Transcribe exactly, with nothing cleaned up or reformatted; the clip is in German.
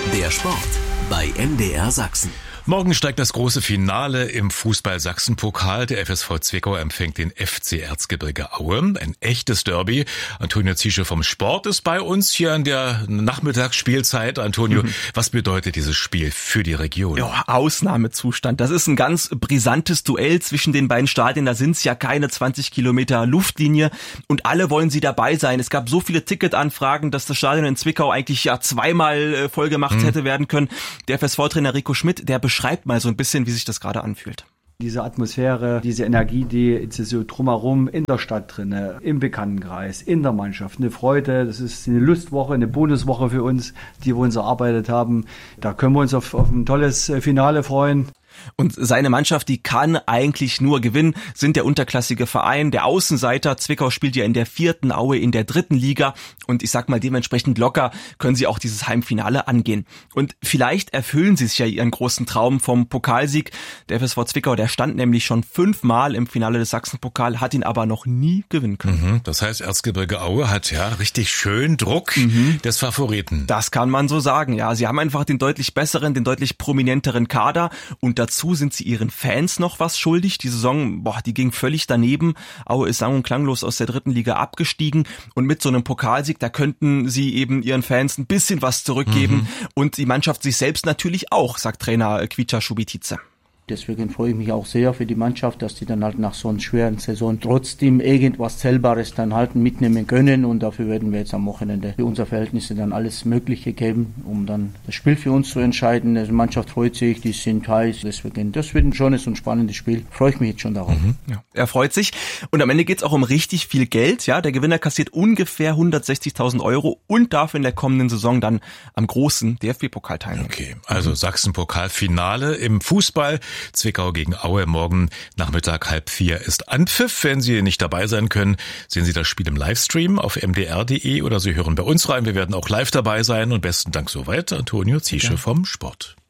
Der Sport bei M D R Sachsen. Morgen steigt das große Finale im Fußball-Sachsen-Pokal. Der F S V Zwickau empfängt den F C Erzgebirge Aue. Ein echtes Derby. Antonio Ziesche vom Sport ist bei uns hier in der Nachmittagsspielzeit. Antonio, mhm. was bedeutet dieses Spiel für die Region? Ja, Ausnahmezustand. Das ist ein ganz brisantes Duell zwischen den beiden Stadien. Da sind es ja keine zwanzig Kilometer Luftlinie und alle wollen sie dabei sein. Es gab so viele Ticketanfragen, dass das Stadion in Zwickau eigentlich ja zweimal voll gemacht mhm. hätte werden können. Der F S V-Trainer Rico Schmidt, der beschreibt mal so ein bisschen, wie sich das gerade anfühlt. Diese Atmosphäre, diese Energie, die jetzt so drumherum in der Stadt drinne, im Bekanntenkreis, in der Mannschaft, eine Freude, das ist eine Lustwoche, eine Bonuswoche für uns, die wir uns erarbeitet haben. Da können wir uns auf, auf ein tolles Finale freuen. Und seine Mannschaft, die kann eigentlich nur gewinnen, sind der unterklassige Verein, der Außenseiter. Zwickau spielt ja in der vierten, Aue in der dritten Liga. Und ich sag mal, dementsprechend locker können sie auch dieses Heimfinale angehen. Und vielleicht erfüllen sie sich ja ihren großen Traum vom Pokalsieg. Der F S V Zwickau, der stand nämlich schon fünfmal im Finale des Sachsenpokal, hat ihn aber noch nie gewinnen können. Mhm, das heißt, Erzgebirge Aue hat ja richtig schön Druck mhm. des Favoriten. Das kann man so sagen, ja. Sie haben einfach den deutlich besseren, den deutlich prominenteren Kader und dazu sind sie ihren Fans noch was schuldig. Die Saison, boah, die ging völlig daneben. Aue ist sang- und klanglos aus der dritten Liga abgestiegen. Und mit so einem Pokalsieg, da könnten sie eben ihren Fans ein bisschen was zurückgeben. Mhm. Und die Mannschaft sich selbst natürlich auch, sagt Trainer Kvicha Schubitice. Deswegen freue ich mich auch sehr für die Mannschaft, dass die dann halt nach so einer schweren Saison trotzdem irgendwas Zählbares dann halt mitnehmen können. Und dafür werden wir jetzt am Wochenende für unsere Verhältnisse dann alles Mögliche geben, um dann das Spiel für uns zu entscheiden. Die Mannschaft freut sich, die sind heiß. Deswegen, das wird schon so ein spannendes Spiel. Freue ich mich jetzt schon darauf. Mhm. Ja, er freut sich. Und am Ende geht's auch um richtig viel Geld. Ja, der Gewinner kassiert ungefähr hundertsechzigtausend Euro und darf in der kommenden Saison dann am großen D F B-Pokal teilnehmen. Okay, also Sachsen-Pokal-Finale im Fußball. Zwickau gegen Aue, morgen Nachmittag halb vier ist Anpfiff. Wenn Sie nicht dabei sein können, sehen Sie das Spiel im Livestream auf m d r punkt d e oder Sie hören bei uns rein. Wir werden auch live dabei sein und besten Dank soweit Antonio Ziesche ja. vom Sport.